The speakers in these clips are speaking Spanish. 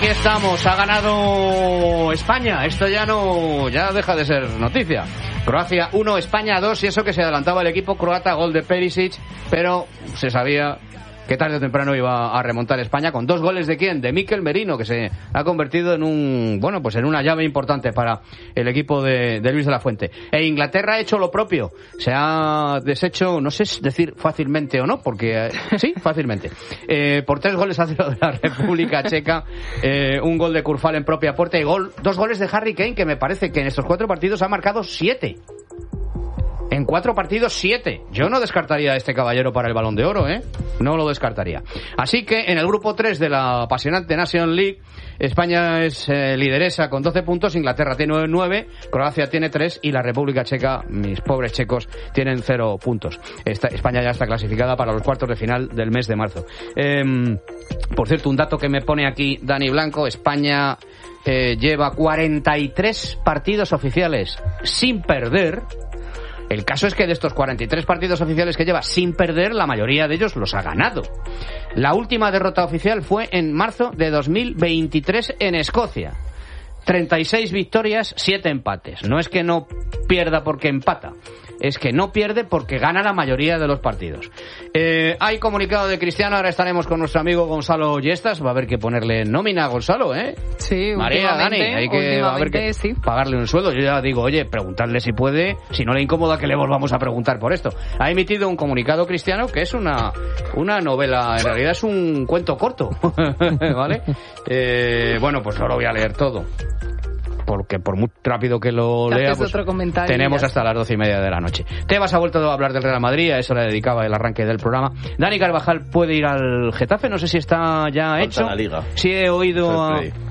aquí estamos. Ha ganado España. Esto ya deja de ser noticia. Croacia 1, España 2, y eso que se adelantaba el equipo croata, gol de Perisic, pero se sabía que tarde o temprano iba a remontar España con 2 goles de ¿quién? De Mikel Merino, que se ha convertido en en una llave importante para el equipo de Luis de la Fuente. E Inglaterra ha hecho lo propio. Se ha deshecho, no sé decir fácilmente o no, porque sí, fácilmente. Por 3 goles a 0 de la República Checa, un gol de Kurfal en propia puerta y 2 goles de Harry Kane, que me parece que en estos 4 partidos ha marcado 7. En 4 partidos, 7. Yo no descartaría a este caballero para el Balón de Oro, No lo descartaría. Así que en el grupo 3 de la apasionante Nation League, España es lideresa con 12 puntos, Inglaterra tiene 9, Croacia tiene 3 y la República Checa, mis pobres checos, tienen 0 puntos. España ya está clasificada para los cuartos de final del mes de marzo. Por cierto, un dato que me pone aquí Dani Blanco: España lleva 43 partidos oficiales sin perder. El caso es que de estos 43 partidos oficiales que lleva sin perder, la mayoría de ellos los ha ganado. La última derrota oficial fue en marzo de 2023 en Escocia. 36 victorias, 7 empates. No es que no pierda porque empata, es que no pierde porque gana la mayoría de los partidos. Hay comunicado de Cristiano, ahora estaremos con nuestro amigo Gonzalo Yestas. Va a haber que ponerle nómina a Gonzalo, Sí, María, Dani, hay que pagarle un sueldo. Yo ya digo, oye, preguntarle si puede, si no le incomoda, que le volvamos a preguntar por esto. Ha emitido un comunicado Cristiano que es una novela, en realidad es un cuento corto, ¿vale? Pues no lo voy a leer todo, porque por muy rápido que lo lea, pues tenemos hasta las 12:30 de la noche. Tebas ha vuelto a hablar del Real Madrid, a eso le dedicaba el arranque del programa. Dani Carvajal puede ir al Getafe, no sé si está ya hecho. La Liga. Sí he oído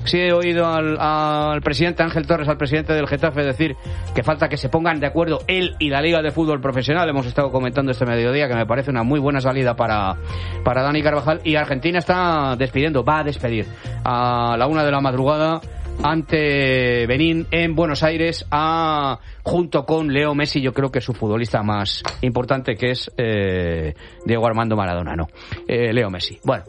al presidente Ángel Torres, al presidente del Getafe, decir que falta que se pongan de acuerdo él y la Liga de Fútbol Profesional. Hemos estado comentando este mediodía, que me parece una muy buena salida para Dani Carvajal. Y Argentina va a despedir a la 1 de la madrugada ante Benín en Buenos Aires junto con Leo Messi, yo creo que es su futbolista más importante, que es Diego Armando Maradona, Leo Messi. Bueno,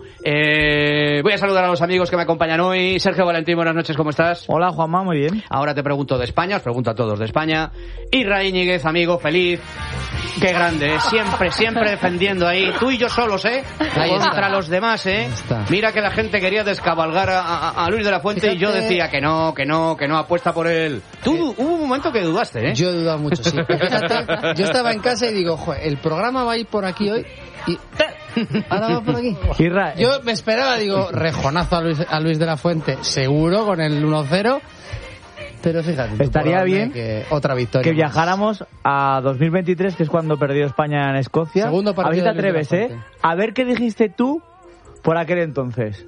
voy a saludar a los amigos que me acompañan hoy. Sergio Valentín, buenas noches, ¿cómo estás? Hola, Juanma, muy bien. Ahora te pregunto de España, os pregunto a todos de España. Isra Íñiguez, amigo, feliz. Qué grande, siempre defendiendo ahí. Tú y yo solos, contra los demás, Mira que la gente quería descabalgar a Luis de la Fuente. Fíjate, y yo decía que no apuesta por él. Tú hubo un momento que dudaste, Yo he dudado mucho, sí. Fíjate, yo estaba en casa y digo, el programa va a ir por aquí hoy y ahora va por aquí. Yo me esperaba, digo, rejonazo a Luis de la Fuente, seguro, con el 1-0. Pero fíjate, estaría bien otra victoria que viajáramos a 2023, que es cuando perdió España en Escocia. Segundo partido. A ver si te atreves, A ver qué dijiste tú por aquel entonces.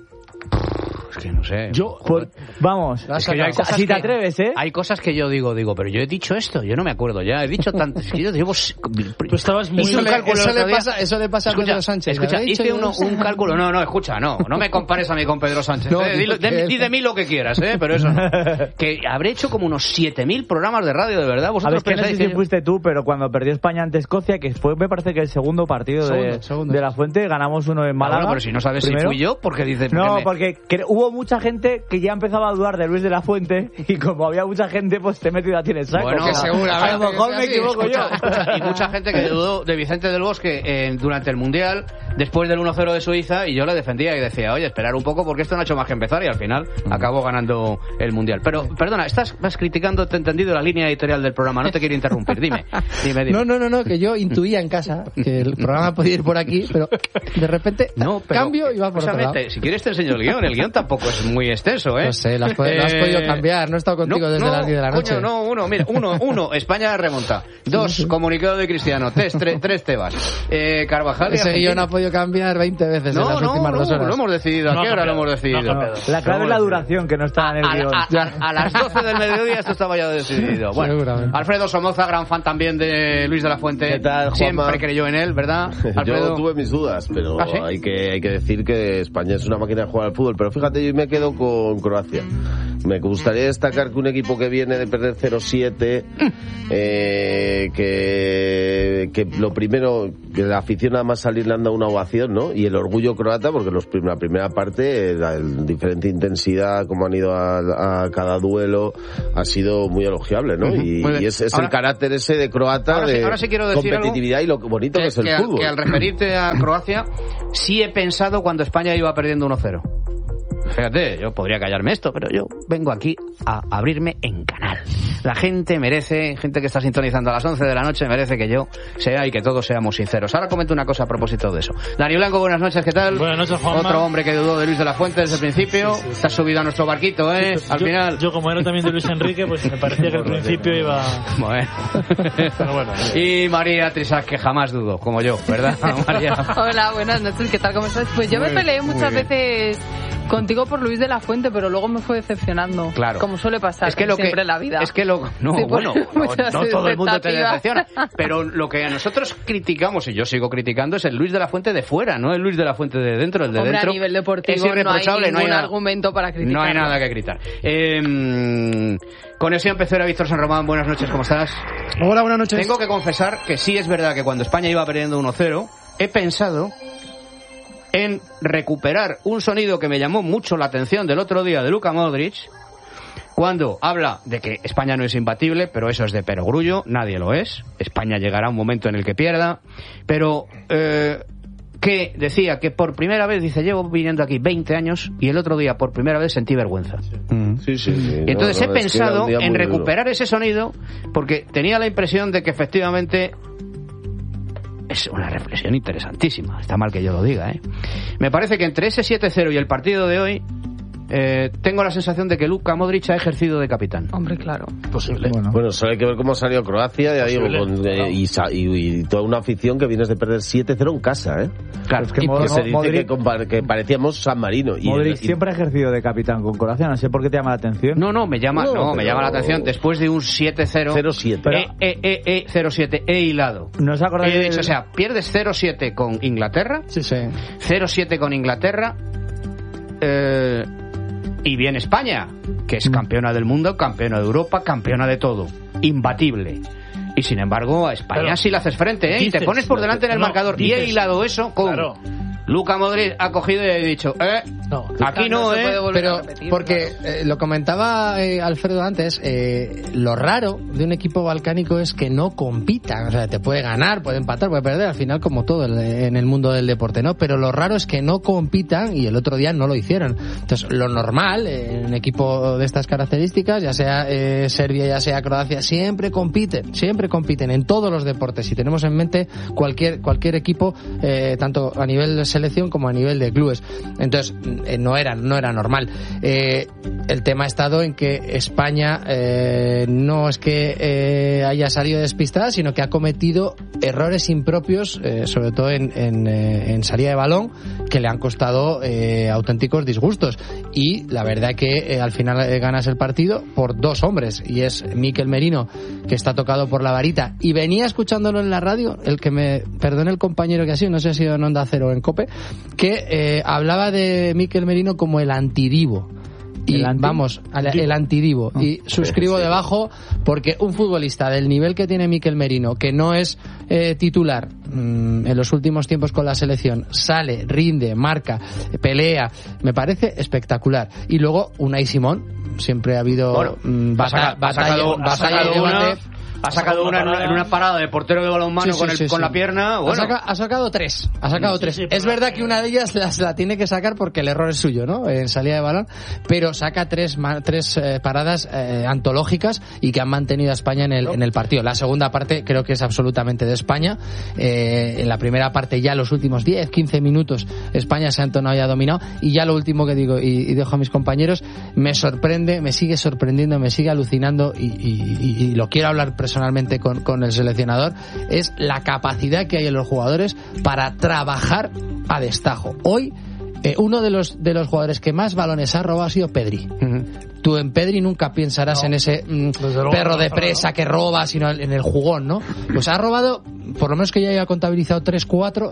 Es que no sé. Vamos, es que si te atreves, Hay cosas que yo digo, pero yo he dicho esto, yo no me acuerdo ya, he dicho tanto. Es que yo llevo. Tú estabas muy. Eso le pasa a Pedro Sánchez. Escucha, hice un cálculo. No me compares a mí con Pedro Sánchez. Di de mí lo que quieras, pero eso no. Que habré hecho como unos 7.000 programas de radio, de verdad. Vosotros pensáis, no sé si fuiste tú, pero cuando perdió España ante Escocia, que fue, me parece que el segundo partido de la Fuente, ganamos uno en Málaga. Pero si no sabes primero, si fui yo, ¿por qué dices? No, porque hubo mucha gente que ya empezaba a dudar de Luis de la Fuente, y como había mucha gente, pues te he metido a ti en el saco. Bueno, que seguramente. A lo mejor me equivoco yo. Y mucha gente que dudó de Vicente del Bosque durante el Mundial, después del 1-0 de Suiza, y yo le defendía y decía, oye, esperar un poco porque esto no ha hecho más que empezar, y al final acabó ganando el Mundial. Pero, perdona, vas criticando, te he entendido, la línea editorial del programa, no te quiero interrumpir, dime. No, que yo intuía en casa que el programa podía ir por aquí, pero de repente cambio y va por otro lado. Si quieres te enseño el guión tampoco es muy extenso, No sé, lo has podido cambiar, no he estado contigo desde las 10 de la noche. Coño, uno, España remonta. 2, comunicado de Cristiano. 3, Tebas. Carvajal. Ese guión ha podido cambiar 20 veces en las últimas 2 horas. Lo hemos decidido. ¿A qué hora lo hemos decidido? La clave es la duración, que no está en el guión. A las 12 del mediodía esto estaba ya decidido. Bueno, Alfredo Somoza, gran fan también de Luis de la Fuente. ¿Qué tal, siempre creyó en él, ¿verdad, Alfredo? Yo tuve mis dudas, pero ¿sí? hay que decir que España es una máquina de jugar al fútbol. Pero fíjate, yo me quedo con Croacia. Me gustaría destacar que un equipo que viene de perder 0-7, que lo primero, que la afición nada más salir le han dado una ovación, ¿no? Y el orgullo croata, porque la primera parte, la diferente intensidad, como han ido a cada duelo, ha sido muy elogiable, ¿no? Y es ahora, el carácter ese de croata, ahora sí quiero decir competitividad y lo bonito que es el fútbol. Que al referirte a Croacia, sí he pensado cuando España iba perdiendo 1-0. Fíjate, yo podría callarme esto, pero yo vengo aquí a abrirme en canal. La gente merece, gente que está sintonizando a las 11 de la noche, merece que yo sea y que todos seamos sinceros. Ahora comento una cosa a propósito de eso. Dani Blanco, buenas noches, ¿qué tal? Buenas noches, Juanma. Otro hombre que dudó de Luis de la Fuente desde el principio. Sí. Te has subido a nuestro barquito, al final. Yo como era también de Luis Enrique, pues me parecía que al principio iba... Bueno. Pero bueno. Y María Trisac, que jamás dudó, como yo, ¿verdad, María? Hola, buenas noches, ¿qué tal? ¿Cómo estás? Pues yo me peleé muchas veces contigo por Luis de la Fuente, pero luego me fue decepcionando. Claro. Como suele pasar siempre en la vida. Es que no todo el mundo te decepciona. Pero lo que a nosotros criticamos, y yo sigo criticando, es el Luis de la Fuente de fuera, no el Luis de la Fuente de dentro. El de dentro a nivel deportivo es irreprochable, no hay ningún argumento para criticar. No hay nada que gritar. Conexión Pecera, Víctor San Román, buenas noches, ¿cómo estás? Hola, buenas noches. Tengo que confesar que sí es verdad que cuando España iba perdiendo 1-0, he pensado en recuperar un sonido que me llamó mucho la atención del otro día de Luka Modric, cuando habla de que España no es imbatible, pero eso es de perogrullo, nadie lo es. España llegará un momento en el que pierda, pero que decía que por primera vez, dice, llevo viniendo aquí 20 años y el otro día por primera vez sentí vergüenza. Sí. Y entonces he pensado en recuperar ese sonido, porque tenía la impresión de que efectivamente... Es una reflexión interesantísima. Está mal que yo lo diga, Me parece que entre ese 7-0 y el partido de hoy, tengo la sensación de que Luka Modric ha ejercido de capitán. Hombre, claro. Posible. Bueno, solo hay que ver cómo ha salido Croacia, ya digo, y toda una afición que vienes de perder 7-0 en casa, Claro, es que se dice Modric, que parecíamos San Marino. Modric siempre ha ejercido de capitán con Croacia, no sé por qué te llama la atención. Me llama la atención después de un 7-0. 0-7. 0-7, he hilado. ¿No os acordáis? O sea, pierdes 0-7 con Inglaterra. Sí. 0-7 con Inglaterra. Y bien España, que es campeona del mundo, campeona de Europa, campeona de todo, imbatible. Y sin embargo a España sí le haces frente, y te pones por delante en el marcador. Y he hilado eso con Luka Modric, ha cogido y ha dicho, aquí no, pero porque lo comentaba Alfredo antes, lo raro de un equipo balcánico es que no compitan, o sea, te puede ganar, puede empatar, puede perder, al final como todo en el mundo del deporte, ¿no? Pero lo raro es que no compitan y el otro día no lo hicieron. Entonces, lo normal en un equipo de estas características, ya sea Serbia, ya sea Croacia, siempre compiten en todos los deportes. Si tenemos en mente cualquier equipo, tanto a nivel selección como a nivel de clubes. Entonces, no era normal. El tema ha estado en que España no es que haya salido despistada, sino que ha cometido errores impropios, sobre todo en salida de balón, que le han costado auténticos disgustos. Y la verdad que al final ganas el partido por dos hombres, y es Mikel Merino, que está tocado por la varita, y venía escuchándolo en la radio, el que me perdone el compañero que ha sido, no sé si ha sido en Onda Cero o en COPE, que hablaba de Mikel Merino como el antidivo. Y el antidivo. Y suscribo debajo, porque un futbolista del nivel que tiene Mikel Merino, que no es titular en los últimos tiempos con la selección, sale, rinde, marca, pelea, me parece espectacular. Y luego Unai Simón, siempre ha habido ha sacado una en una parada de portero de balonmano con la pierna. Bueno. Ha sacado tres. Es verdad que una de ellas la tiene que sacar porque el error es suyo, ¿no? En salida de balón, pero saca tres paradas antológicas y que han mantenido a España en el partido. La segunda parte creo que es absolutamente de España. En la primera parte, ya los últimos 10-15 minutos, España se ha entonado y ha dominado. Y ya lo último que digo, y dejo a mis compañeros, me sorprende, me sigue sorprendiendo, me sigue alucinando, y lo quiero hablar personalmente con el seleccionador, es la capacidad que hay en los jugadores para trabajar a destajo. Hoy uno de los jugadores que más balones ha robado ha sido Pedri. Tú en Pedri nunca pensarás en ese perro de presa que roba, sino en el jugón, ¿no? Pues ha robado, por lo menos que ya haya contabilizado 3-4,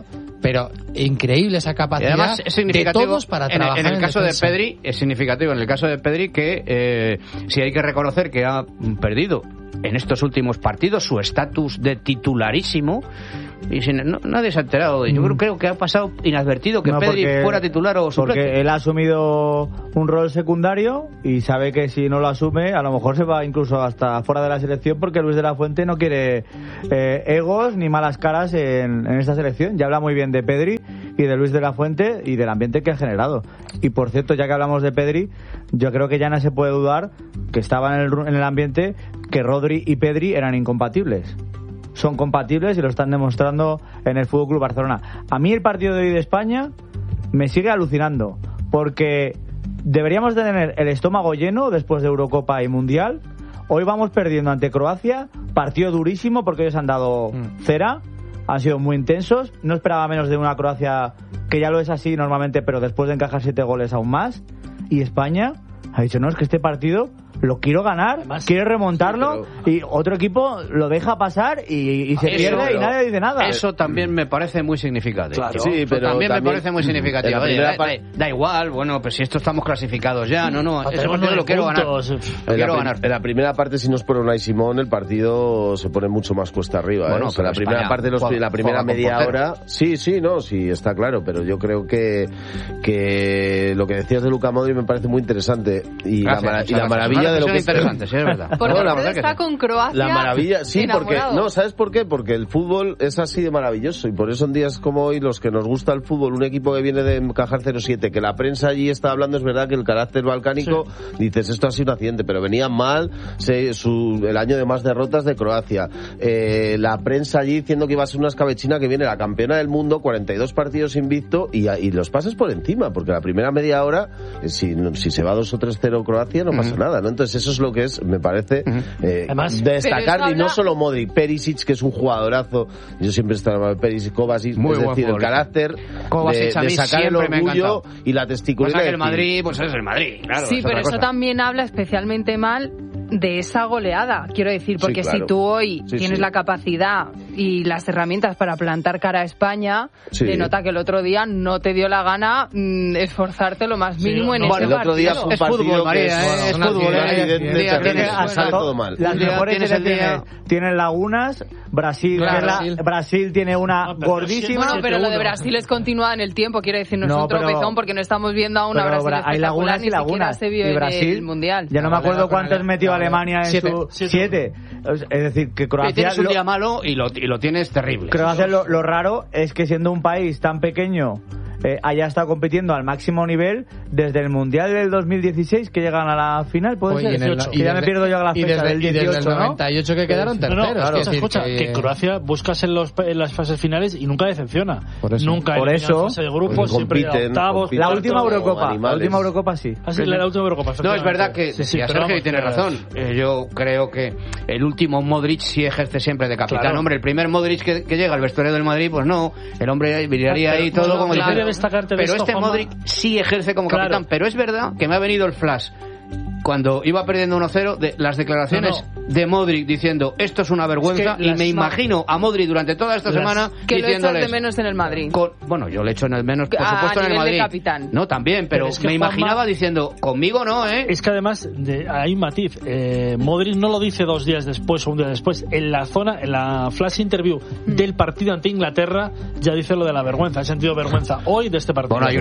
pero increíble esa capacidad de todos para trabajar. En el caso de Pedri, es significativo en el caso de Pedri que si hay que reconocer que ha perdido en estos últimos partidos su estatus de titularísimo, y nadie se ha enterado. Yo creo que ha pasado inadvertido que Pedri fuera titular o suplente. Porque él ha asumido un rol secundario y sabe que si no lo asume, a lo mejor se va incluso hasta fuera de la selección, porque Luis de la Fuente no quiere egos ni malas caras en esta selección. Ya habla muy bien de Pedri y de Luis de la Fuente y del ambiente que ha generado. Y por cierto, ya que hablamos de Pedri, yo creo que ya no se puede dudar que estaba en el ambiente que Rodri y Pedri eran incompatibles. Son compatibles y lo están demostrando en el FC Barcelona. A mí el partido de hoy de España me sigue alucinando, porque deberíamos de tener el estómago lleno después de Eurocopa y Mundial. Hoy vamos perdiendo ante Croacia, partido durísimo porque ellos han dado cera, han sido muy intensos. No esperaba menos de una Croacia, que ya lo es así normalmente, pero después de encajar 7 goles aún más. Y España ha dicho, no, es que este partido lo quiero ganar, además, quiere remontarlo, y otro equipo lo deja pasar y se pierde y nadie dice nada. Eso también me parece muy significativo. Claro, sí, pero también me parece muy significativo. Da igual, bueno, pues si esto estamos clasificados ya, ese partido lo quiero ganar. En la primera parte, si nos pone Unai Simón, el partido se pone mucho más cuesta arriba. Bueno, la primera parte, la primera media hora, sí, está claro, pero yo creo que lo que decías de Luka Modric me parece muy interesante, y la maravilla de lo que interesante, sí, es verdad. Porque está con Croacia. La maravilla, sí, enamorado. porque ¿sabes por qué? Porque el fútbol es así de maravilloso, y por eso en días como hoy, los que nos gusta el fútbol, un equipo que viene de encajar 0-7, que la prensa allí está hablando, es verdad que el carácter balcánico, dices, esto ha sido un accidente, pero venía mal el año de más derrotas de Croacia, la prensa allí diciendo que iba a ser una escabechina, que viene la campeona del mundo, 42 partidos invicto, y los pases por encima, porque la primera media hora, si se va 2 o 3-0 Croacia, no pasa nada, ¿no? Entonces eso es lo que me parece además, destacar, y no solo Modric, Perisic, que es un jugadorazo, yo siempre he estado en Perisic, Kovacic, es decir, el carácter de sacar el orgullo y la testicularidad. Pues el Madrid, pues es el Madrid, claro. Sí, pero eso también habla especialmente mal de esa goleada, quiero decir, porque si tú hoy tienes la capacidad y las herramientas para plantar cara a España, denota que el otro día no te dio la gana esforzarte lo más mínimo en ese partido. El otro día fue un partido es fútbol, sale todo mal. Las mejores tienen lagunas. Brasil tiene una gordísima. Bueno, pero lo de Brasil es continuada en el tiempo, quiere decir, no es un tropezón, porque no estamos viendo a una Brasil hay lagunas y lagunas. Se vio y Brasil, en el Mundial. Ya no me acuerdo cuántos metió Alemania en 7. Es decir, que Croacia... Tienes un día malo y lo tienes terrible. Croacia lo raro es que, siendo un país tan pequeño, haya estado compitiendo al máximo nivel desde el Mundial del 2016, que llegan a la final, puede ser. Ya me pierdo yo a la fecha del 18, desde el 98 que quedaron terceros. Claro, escucha, que Croacia buscas en las fases finales y nunca decepciona. Nunca en la fase de grupos, siempre octavos. La última Eurocopa sí. La última Eurocopa. No, es verdad que Sergio tiene razón. Yo creo que el último Modric sí ejerce siempre de capitán. Claro. Hombre, el primer Modric que llega al vestuario del Madrid, pues no, el hombre brillaría ahí todo como diciendo. Pero este Modric sí ejerce como capitán. Pero es verdad que me ha venido el flash cuando iba perdiendo 1-0 de las declaraciones de Modric diciendo, esto es una vergüenza, y me imagino a Modric durante toda esta semana que diciéndoles, lo echas de menos en el Madrid. Bueno, yo le echo en el menos, por supuesto, en el Madrid. De capitán. No, también, pero es que me imaginaba diciendo, conmigo no, ¿eh? Es que además hay un matiz. Modric no lo dice 2 días después o un día después. En la flash interview del partido ante Inglaterra ya dice lo de la vergüenza. Ha sentido vergüenza hoy de este partido. Bueno, hay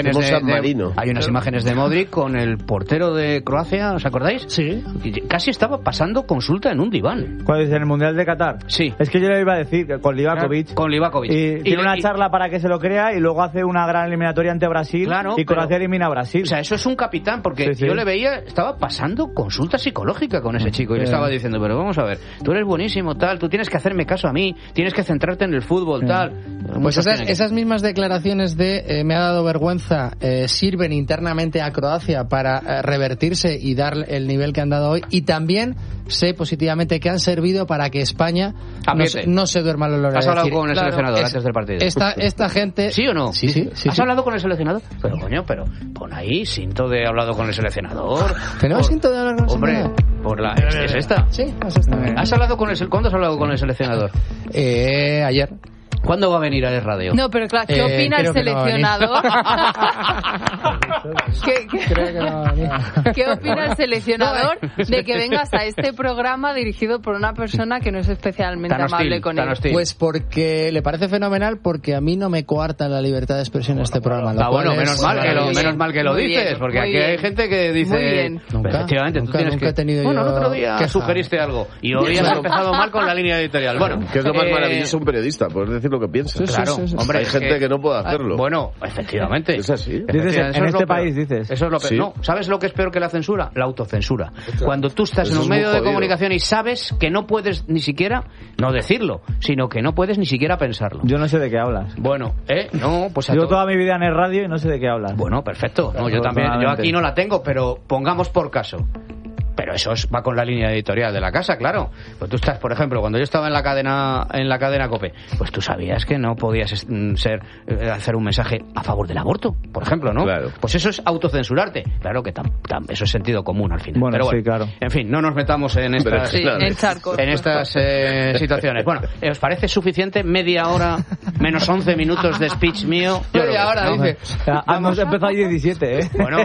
unas imágenes de Modric con el portero de Croacia, ¿os acordáis? Sí. Casi estaba pasando consulta en un diván. ¿Cuál es? ¿En el Mundial de Qatar? Sí. Es que yo le iba a decir que con Livakovic. Y tiene una charla para que se lo crea, y luego hace una gran eliminatoria ante Brasil, y Croacia elimina a Brasil. O sea, eso es un capitán, porque yo le veía, estaba pasando consulta psicológica con ese chico, y le estaba diciendo, pero vamos a ver, tú eres buenísimo, tal, tú tienes que hacerme caso a mí, tienes que centrarte en el fútbol, tal. Pues esas mismas declaraciones de me ha dado vergüenza sirven internamente a Croacia para revertirse y dar el nivel que han dado hoy, y también sé positivamente que han servido para que España no se duerma los laureles. ¿Has hablado con el seleccionador antes del partido? Esta gente... ¿Sí o no? Sí. ¿Has hablado con el seleccionador? Pero coño, pon ahí cinto de hablado con el seleccionador. ¿Tenemos cinto de hablar con el seleccionador? ¿Es esta? Sí, es esta. ¿Cuándo has hablado con el seleccionador? Ayer. ¿Cuándo va a venir a Es Radio? No, pero claro, ¿qué opina el seleccionador? ¿Qué opina el seleccionador de que vengas a este programa dirigido por una persona que no es especialmente amable con él? Pues porque le parece fenomenal, porque a mí no me coarta la libertad de expresión en este programa. Bueno, menos mal que lo dices, porque aquí hay gente que dice... Muy bien. Efectivamente, tú tienes que... Bueno, el otro día sugeriste algo y hoy has empezado mal con la línea editorial. Bueno, que es lo más maravilloso un periodista, puedes decir lo que piensas. Claro, hombre, hay gente que no puede hacerlo. Bueno, efectivamente. Es así. Dices, en este país dices. Eso es lo peor. Sí. No, ¿sabes lo que es peor que la censura? La autocensura. Cuando tú estás en un medio de comunicación y sabes que no puedes ni siquiera, no decirlo, sino que no puedes ni siquiera pensarlo. Yo no sé de qué hablas. Bueno, no, pues yo toda mi vida en el radio y no sé de qué hablas. Bueno, perfecto. No, yo también. Yo aquí no la tengo, pero pongamos por caso. Pero eso va con la línea editorial de la casa, claro. Pues tú estás, por ejemplo, cuando yo estaba en la cadena COPE, pues tú sabías que no podías hacer un mensaje a favor del aborto, por ejemplo, ¿no? Claro. Pues eso es autocensurarte. Claro que eso es sentido común al final. Bueno, pero bueno, sí, claro. En fin, no nos metamos en estas situaciones. Bueno, ¿os parece suficiente media hora menos 11 minutos de speech mío? Media hora, ¿no? dice. Hemos empezado ahí 17, ¿eh? Bueno,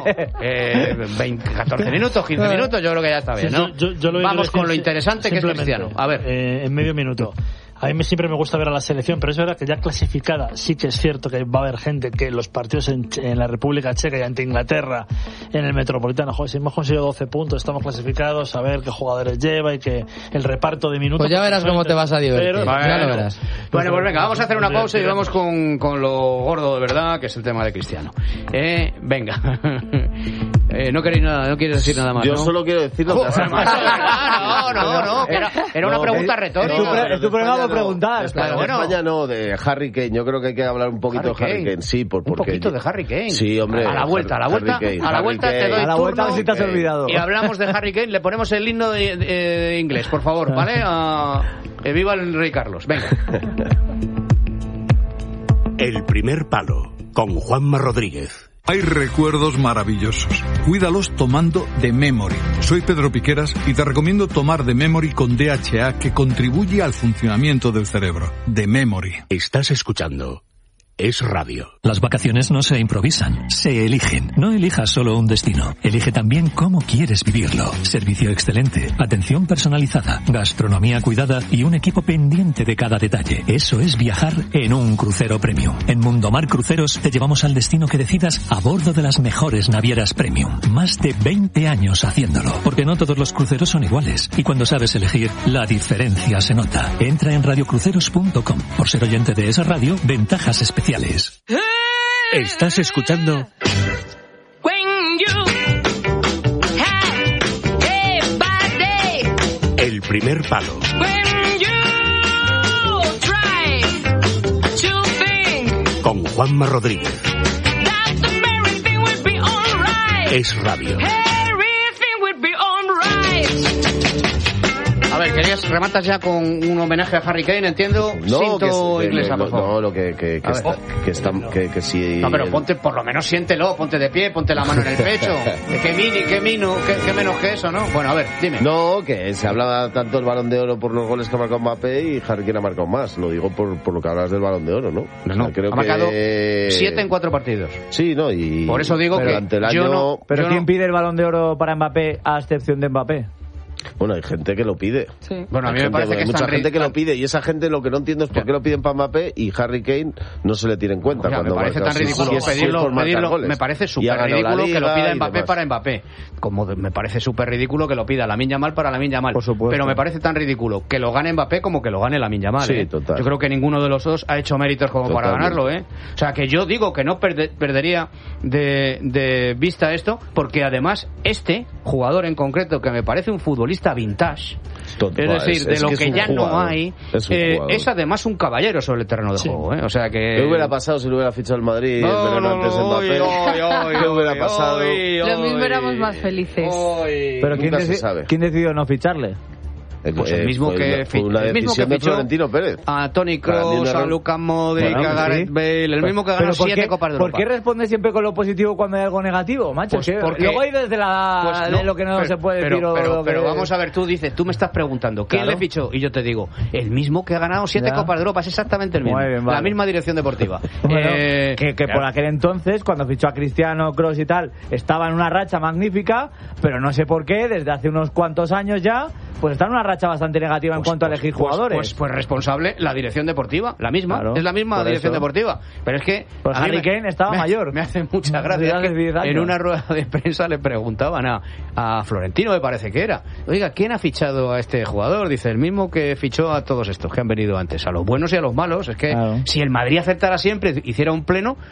14 minutos, 15 minutos, yo creo que ya está bien, ¿no? Vamos con lo interesante que es Cristiano. A ver. En medio minuto. A mí siempre me gusta ver a la selección, pero es verdad que ya clasificada, sí que es cierto que va a haber gente que los partidos en la República Checa y ante Inglaterra, en el Metropolitano, joder, si hemos conseguido 12 puntos, estamos clasificados, a ver qué jugadores lleva y que el reparto de minutos... Pues ya verás cómo te vas a divertir, ya lo verás. Bueno, pues venga, vamos a hacer una pausa y vamos con lo gordo de verdad, que es el tema de Cristiano. Venga. No queréis nada, no quieres decir nada más, Yo ¿no? solo quiero decir lo que hace más. No. Era una pregunta retórica. Es tu programa preguntar. Claro, bueno. En España no, de Harry Kane. Yo creo que hay que hablar un poquito de Harry Kane. Sí, porque... Un poquito de Harry Kane. Sí, hombre. A la vuelta te doy turno. A ver si te has olvidado. Y hablamos de Harry Kane. Le ponemos el himno de inglés, por favor, ¿vale? Viva el Rey Carlos. Venga. El primer palo, con Juanma Rodríguez. Hay recuerdos maravillosos. Cuídalos tomando The Memory. Soy Pedro Piqueras y te recomiendo tomar The Memory con DHA, que contribuye al funcionamiento del cerebro. The Memory. Estás escuchando Es Radio. Las vacaciones no se improvisan, se eligen. No elijas solo un destino, elige también cómo quieres vivirlo. Servicio excelente, atención personalizada, gastronomía cuidada y un equipo pendiente de cada detalle. Eso es viajar en un crucero premium. En Mundomar Cruceros te llevamos al destino que decidas a bordo de las mejores navieras premium. Más de 20 años haciéndolo, porque no todos los cruceros son iguales. Y cuando sabes elegir, la diferencia se nota. Entra en radiocruceros.com. Por ser oyente de esa radio, ventajas especiales. Estás escuchando El primer palo. Con Juanma Rodríguez. Es Radio. A ver, rematas ya con un homenaje a Harry Kane, entiendo. Cinto inglesa, por favor. No, que sí. No, pero ponte, por lo menos siéntelo, ponte de pie, ponte la mano en el pecho. Qué menos que eso, ¿no? Bueno, a ver, dime. No, que se habla tanto del Balón de Oro por los goles que ha marcado Mbappé y Harry Kane ha marcado más. Lo digo por lo que hablas del Balón de Oro, ¿no? No, creo ha marcado 7 en 4 partidos. Sí, ¿no? Y por eso digo que ante el año... Pero ¿quién pide el Balón de Oro para Mbappé a excepción de Mbappé? Bueno, hay gente que lo pide. Sí. Bueno, a mí me parece que hay mucha gente que lo pide y esa gente lo que no entiendo es por qué lo piden para Mbappé y Harry Kane no se le tiene en cuenta. Me parece tan ridículo pedirlo, me parece súper ridículo que lo pida Mbappé para Mbappé. Como me parece súper ridículo que lo pida Lamine Yamal para Lamine Yamal. Por supuesto. Pero me parece tan ridículo que lo gane Mbappé como que lo gane Lamine Yamal. Sí, total. Yo creo que ninguno de los dos ha hecho méritos como para ganarlo, ¿eh? O sea, que yo digo que no perdería de vista esto, porque además este jugador en concreto, que me parece un futbolista vintage, es decir, de lo que ya no hay, es además un caballero sobre el terreno de juego, ¿eh? O sea que... ¿Qué hubiera pasado si lo hubiera fichado el Madrid antes de Mbappé? ¿Qué hubiera pasado? Lo mismo éramos más felices. Pero ¿quién decidió no ficharle? Pues el mismo que fichó de Florentino Pérez. A Toni Kroos, a Luka Modric, a Gareth Bale, el mismo que ganó 7 Copas de Europa. ¿Por qué responde siempre con lo positivo cuando hay algo negativo, macho? Pues porque, luego hay desde de lo que no se puede decir. Pero vamos a ver, tú me estás preguntando, ¿quién le fichó? Y yo te digo, el mismo que ha ganado 7 Copas de Europa, es exactamente el mismo. Bien, la misma dirección deportiva. Bueno, que por aquel entonces, cuando fichó a Cristiano, Kroos y tal, estaba en una racha magnífica, pero no sé por qué, desde hace unos cuantos años ya, pues está en una racha bastante negativa en cuanto a elegir jugadores. Pues responsable la dirección deportiva, la misma, es la misma dirección deportiva. Pero es que Harry Kane estaba mayor. Me hace mucha gracia que en una rueda de prensa le preguntaban a Florentino, me parece que era, oiga, ¿quién ha fichado a este jugador? Dice, el mismo que fichó a todos estos que han venido antes, a los buenos y a los malos. Es que si el Madrid acertara siempre, hiciera un pleno,